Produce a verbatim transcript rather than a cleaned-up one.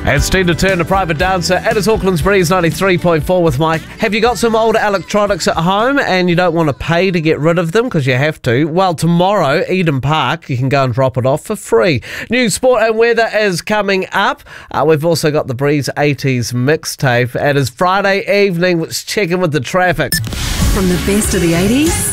It's time to turn to Private Dancer. It is Auckland's Breeze ninety-three point four with Mike. Have you got some old electronics at home and you don't want to pay to get rid of them because you have to? Well, tomorrow, Eden Park, you can go and drop it off for free. New sport and weather is coming up. Uh, we've also got the Breeze eighties mixtape. It is Friday evening. Let's check in with the traffic. From the best of the eighties